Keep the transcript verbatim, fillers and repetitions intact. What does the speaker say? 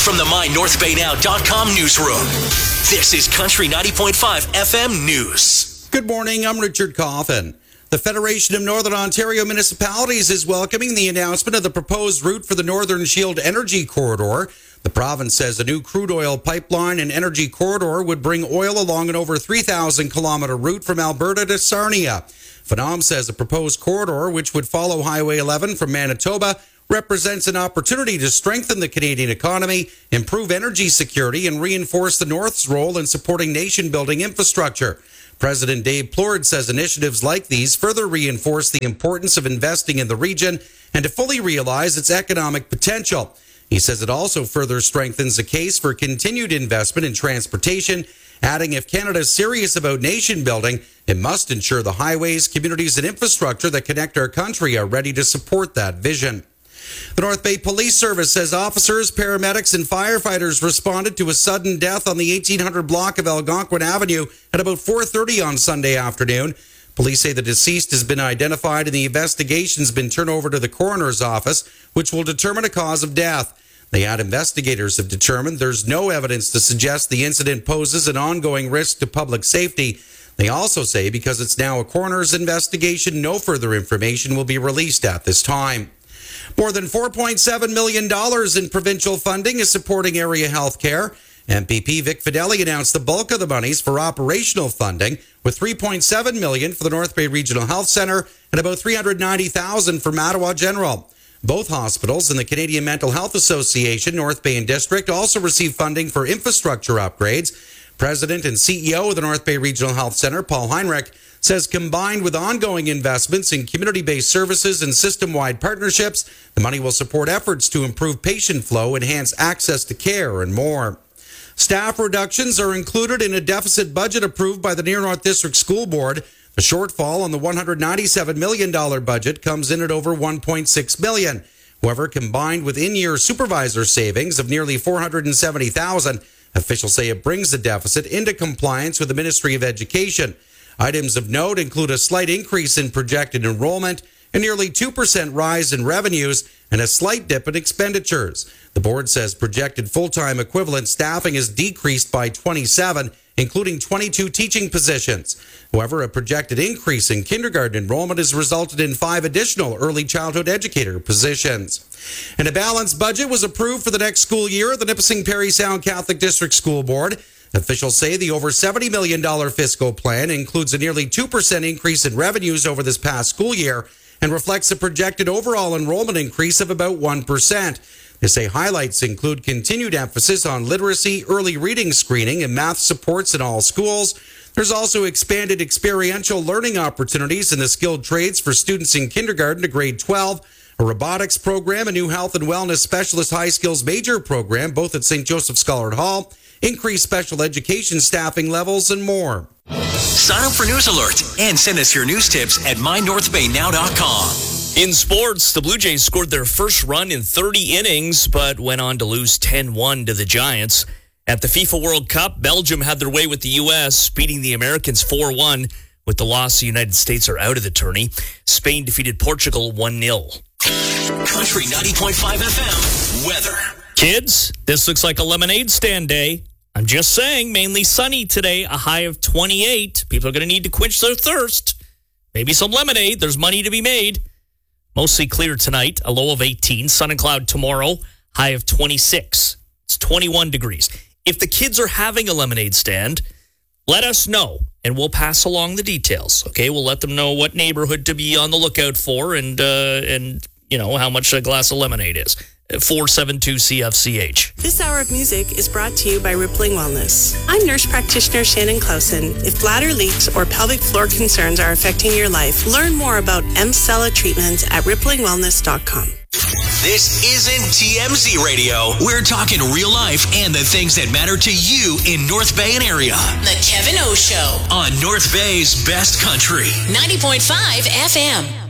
from the my north bay now dot com newsroom. This is Country ninety point five F M News. Good morning, I'm Richard Coffin. The Federation of Northern Ontario Municipalities is welcoming the announcement of the proposed route for the Northern Shield Energy Corridor. The province says a new crude oil pipeline and energy corridor would bring oil along an over three thousand kilometer route from Alberta to Sarnia. Phenom says a proposed corridor, which would follow Highway eleven from Manitoba, represents an opportunity to strengthen the Canadian economy, improve energy security, and reinforce the North's role in supporting nation-building infrastructure. President Dave Plourde says initiatives like these further reinforce the importance of investing in the region and to fully realize its economic potential. He says it also further strengthens the case for continued investment in transportation, adding if Canada is serious about nation building, it must ensure the highways, communities, and infrastructure that connect our country are ready to support that vision. The North Bay Police Service says officers, paramedics, and firefighters responded to a sudden death on the eighteen hundred block of Algonquin Avenue at about four thirty on Sunday afternoon. Police say the deceased has been identified and the investigation has been turned over to the coroner's office, which will determine a cause of death. They add investigators have determined there's no evidence to suggest the incident poses an ongoing risk to public safety. They also say because it's now a coroner's investigation, no further information will be released at this time. More than four point seven million dollars in provincial funding is supporting area health care. M P P Vic Fideli announced the bulk of the monies for operational funding, with three point seven million dollars for the North Bay Regional Health Centre and about three hundred ninety thousand dollars for Mattawa General. Both hospitals and the Canadian Mental Health Association, North Bay and District, also receive funding for infrastructure upgrades. President and C E O of the North Bay Regional Health Centre, Paul Heinrich, says combined with ongoing investments in community-based services and system-wide partnerships, the money will support efforts to improve patient flow, enhance access to care, and more. Staff reductions are included in a deficit budget approved by the Near North District School Board. The shortfall on the one hundred ninety-seven million dollars budget comes in at over one point six million dollars. However, combined with in-year supervisor savings of nearly four hundred seventy thousand dollars, officials say it brings the deficit into compliance with the Ministry of Education. Items of note include a slight increase in projected enrollment, a nearly two percent rise in revenues, and a slight dip in expenditures. The board says projected full-time equivalent staffing is decreased by twenty-seven, including twenty-two teaching positions. However, a projected increase in kindergarten enrollment has resulted in five additional early childhood educator positions. And a balanced budget was approved for the next school year at the Nipissing Parry Sound Catholic District School Board. Officials say the over seventy million dollars fiscal plan includes a nearly two percent increase in revenues over this past school year and reflects a projected overall enrollment increase of about one percent. They say highlights include continued emphasis on literacy, early reading screening, and math supports in all schools. There's also expanded experiential learning opportunities in the skilled trades for students in kindergarten to grade twelve, a robotics program, a new health and wellness specialist high skills major program, both at Saint Joseph Scholar Hall, increased special education staffing levels, and more. Sign up for News Alert and send us your news tips at my north bay now dot com. In sports, the Blue Jays scored their first run in thirty innings, but went on to lose ten one to the Giants. At the FIFA World Cup, Belgium had their way with the U S, beating the Americans four one. With the loss, the United States are out of the tourney. Spain defeated Portugal one nil. Country ninety point five F M weather. Kids, this looks like a lemonade stand day. I'm just saying, mainly sunny today, a high of twenty-eight. People are going to need to quench their thirst. Maybe some lemonade. There's money to be made. Mostly clear tonight, a low of eighteen. Sun and cloud tomorrow, high of twenty-six. It's twenty-one degrees. If the kids are having a lemonade stand, let us know, and we'll pass along the details. Okay, we'll let them know what neighborhood to be on the lookout for, and uh, and you know how much a glass of lemonade is. four seven two C F C H. This hour of music is brought to you by Rippling Wellness. I'm nurse practitioner Shannon Clausen. If bladder leaks or pelvic floor concerns are affecting your life, learn more about M-Cella treatments at rippling wellness dot com. This isn't T M Z Radio. We're talking real life and the things that matter to you in North Bay and area. The Kevin O Show on North Bay's Best Country. ninety point five F M.